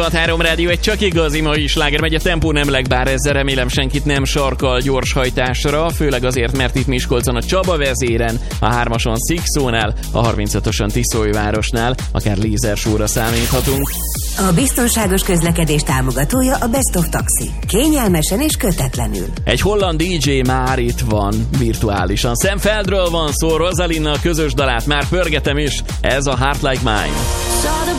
3 rádió, egy csak igazi mai sláger megy, a tempó nem legbár, ezzel remélem senkit nem sarkal gyorshajtásra, főleg azért, mert itt Miskolcon a Csaba vezéren, a 3-ason Szikszónál, a 35-ösen Tiszólyvárosnál akár lézersóra számíthatunk. A biztonságos közlekedés támogatója a Best of Taxi. Kényelmesen és kötetlenül. Egy holland DJ már itt van, virtuálisan. Sam Feldről van szó, Rosalinna a közös dalát már pörgetem is, ez a Heart Like Mine.